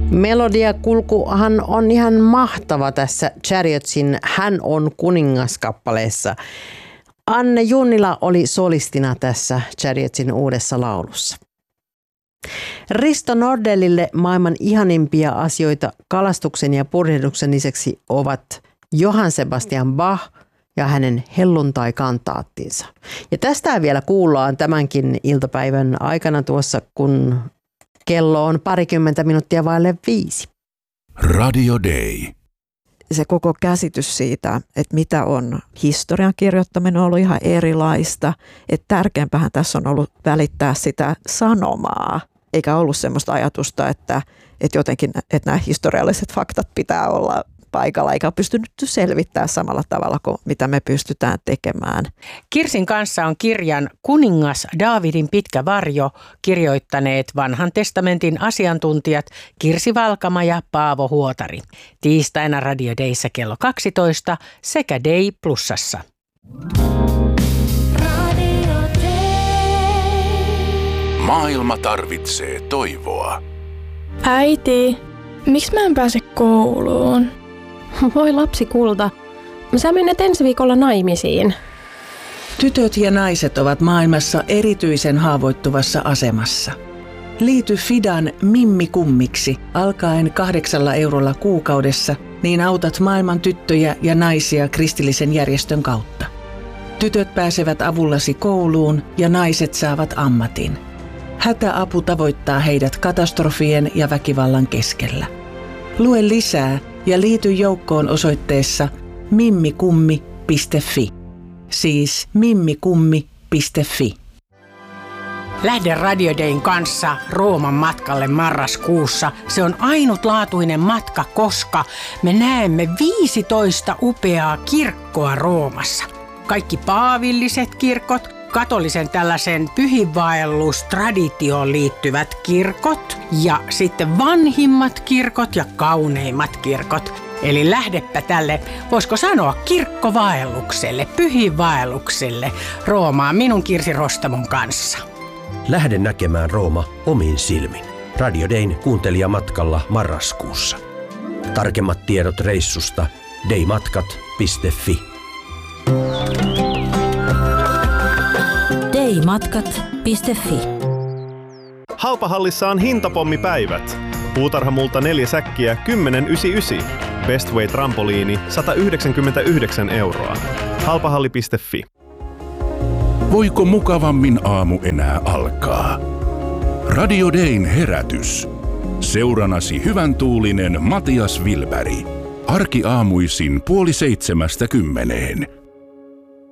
Melodiakulkuhan on ihan mahtava tässä Chariotsin Hän on kuningas-kappaleessa. Anne Junnila oli solistina tässä Chariotsin uudessa laulussa. Risto Nordellille maailman ihanimpia asioita kalastuksen ja purjehduksen lisäksi ovat Johann Sebastian Bach ja hänen helluntai-kantaattinsa. Ja tästä vielä kuullaan tämänkin iltapäivän aikana tuossa, kun kello on 20 minuuttia vaille 5. Radio Day. Se koko käsitys siitä, että mitä on historian kirjoittaminen, on ollut ihan erilaista. Että tärkeämpähän tässä on ollut välittää sitä sanomaa, eikä ollut semmoista ajatusta, että jotenkin että nämä historialliset faktat pitää olla paikalla, eikä ole pystynyt selvittämään samalla tavalla kuin mitä me pystytään tekemään. Kirsin kanssa on kirjan Kuningas Daavidin pitkä varjo kirjoittaneet Vanhan testamentin asiantuntijat Kirsi Valkama ja Paavo Huotari. Tiistaina Radio Dayssä kello 12 sekä Day Plusassa. Maailma tarvitsee toivoa. Äiti, miksi mä en pääse kouluun? Voi lapsikulta, sä menet ensi viikolla naimisiin. Tytöt ja naiset ovat maailmassa erityisen haavoittuvassa asemassa. Liity Fidan Mimmi Kummiksi alkaen 8 eurolla kuukaudessa, niin autat maailman tyttöjä ja naisia kristillisen järjestön kautta. Tytöt pääsevät avullasi kouluun ja naiset saavat ammatin. Hätäapu tavoittaa heidät katastrofien ja väkivallan keskellä. Lue lisää ja liity joukkoon osoitteessa mimmikummi.fi. Siis mimmikummi.fi. Lähde Radio Dayn kanssa Rooman matkalle marraskuussa. Se on ainutlaatuinen matka, koska me näemme 15 upeaa kirkkoa Roomassa. Kaikki paavilliset kirkot, katolisen tällaisen pyhinvaellustraditioon liittyvät kirkot ja sitten vanhimmat kirkot ja kauneimmat kirkot. Eli lähdepä tälle, voisiko sanoa, kirkkovaellukselle, pyhinvaellukselle Roomaan minun Kirsi Rostamon kanssa. Lähde näkemään Rooma omin silmin. Radio Dayn kuuntelijamatkalla marraskuussa. Tarkemmat tiedot reissusta daymatkat.fi. daymatkat.fi. Halpahallissa on hintapommipäivät. Puutarhamulta 4 säkkiä 10,99. Bestway trampoliini 199 euroa. Halpahalli.fi. Voiko mukavammin aamu enää alkaa? Radio Dayn herätys. Seuranasi hyvän tuulinen Matias Wilberg. Arkiaamuisin 6:30.